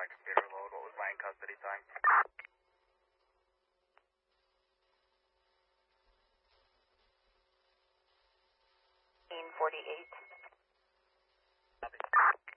my computer load. What was my in custody time? 48.